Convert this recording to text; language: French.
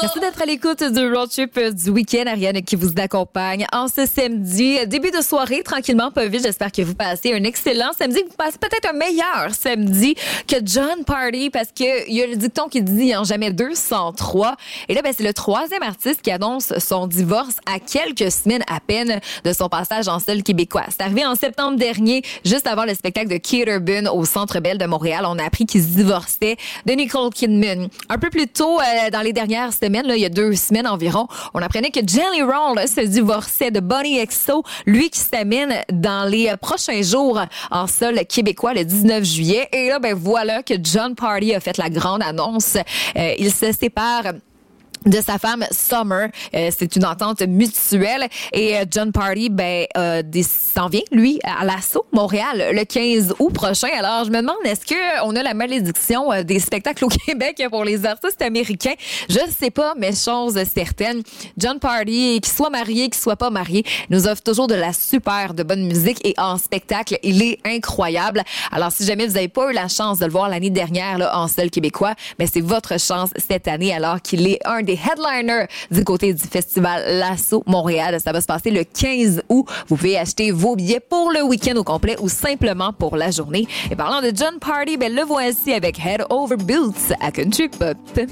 Merci d'être à l'écoute du road trip du week-end. Ariane qui vous accompagne en ce samedi. Début de soirée, tranquillement, pas vite. J'espère que vous passez un excellent samedi. Que vous passez peut-être un meilleur samedi que Jon Pardi parce que il y a le dicton qui dit il n'y en a jamais deux sans trois. Et là, c'est le troisième artiste qui annonce son divorce à quelques semaines à peine de son passage en sol québécois. C'est arrivé en septembre dernier, juste avant le spectacle de Keith Urban au Centre Bell de Montréal. On a appris qu'il se divorçait de Nicole Kidman. Un peu plus tôt, dans les dernières semaines, là, il y a 2 semaines environ, on apprenait que Jelly Roll se divorçait de Bonnie XO, lui qui s'amène dans les prochains jours en sol québécois le 19 juillet. Et là, voilà que Jon Pardi a fait la grande annonce. Il se sépare de sa femme Summer. C'est une entente mutuelle. Et Jon Pardi, s'en vient, lui, à l'Assaut Montréal le 15 août prochain. Alors, je me demande, est-ce qu'on a la malédiction des spectacles au Québec pour les artistes américains? Je ne sais pas, mais chose certaine, Jon Pardi, qu'il soit marié, qu'il soit pas marié, nous offre toujours de la super, de bonne musique et en spectacle, il est incroyable. Alors, si jamais vous n'avez pas eu la chance de le voir l'année dernière là, en sol québécois, c'est votre chance cette année alors qu'il est un des headliners du côté du festival L'Assaut Montréal. Ça va se passer le 15 août. Vous pouvez acheter vos billets pour le week-end au complet ou simplement pour la journée. Et parlant de Jon Pardi, le voici avec Head Over Boots à Country Pop.